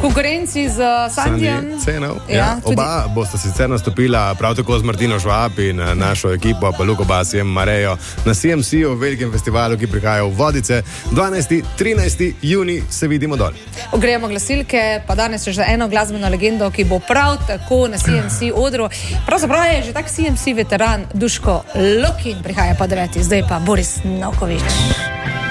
konkurenci z Sandijem. Oba bosta sicer nastopila prav tako z Martino Švab in našo ekipo, pa Luko Basijem, Marejo, na CMC-u, velikem festivalu, ki prihaja v Vodice. 12. 13. juni se vidimo dol. Ogrejemo glasilke, pa danes še za eno glasbeno legendo, ki bo prav tako na CMC odru. Pravzaprav je že tak CMC veteran Duško Lokin, prihaja pa 9. Zdaj pa Boris Novković.